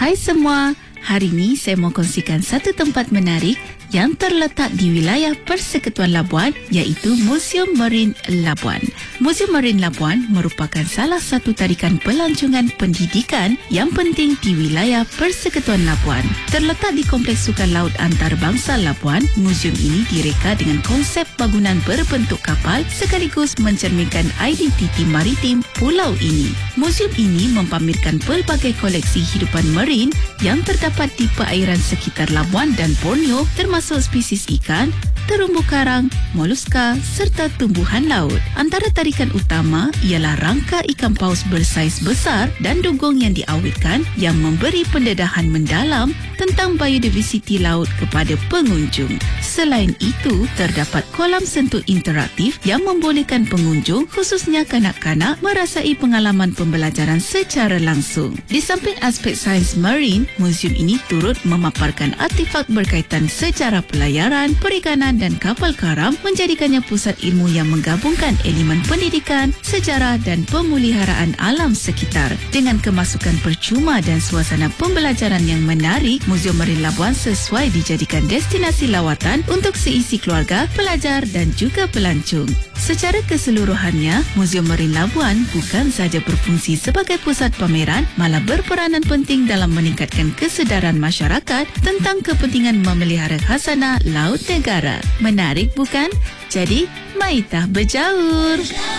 Hai semua, hari ini saya mau kongsikan satu tempat menarik yang terletak di wilayah Persekutuan Labuan, iaitu Museum Marin Labuan. Museum Marin Labuan merupakan salah satu tarikan pelancongan pendidikan yang penting di wilayah Persekutuan Labuan. Terletak di Kompleks Sukan Laut Antarabangsa Labuan, museum ini direka dengan konsep bangunan berbentuk kapal sekaligus mencerminkan identiti maritim pulau ini. Museum ini mempamerkan pelbagai koleksi hidupan marin yang terdapat di perairan sekitar Labuan dan Borneo, termasuk spesies ikan, terumbu karang, moluska serta tumbuhan laut. Antara tarikan utama ialah rangka ikan paus bersaiz besar dan dugong yang diawetkan yang memberi pendedahan mendalam tentang biodiversiti laut kepada pengunjung. Selain itu, terdapat kolam sentuh interaktif yang membolehkan pengunjung, khususnya kanak-kanak, merasai pengalaman pembelajaran secara langsung. Di samping aspek sains marin, museum ini turut memaparkan artifak berkaitan sejarah pelayaran, perikanan dan kapal karam, menjadikannya pusat ilmu yang menggabungkan elemen pendidikan, sejarah dan pemeliharaan alam sekitar. Dengan kemasukan percuma dan suasana pembelajaran yang menarik, Museum Marin Labuan sesuai dijadikan destinasi lawatan untuk seisi keluarga, pelajar dan juga pelancong. Secara keseluruhannya, Museum Marin Labuan bukan sahaja berfungsi sebagai pusat pameran, malah berperanan penting dalam meningkatkan kesedaran masyarakat tentang kepentingan memelihara khazanah laut negara. Menarik bukan? Jadi, maitah berjaur!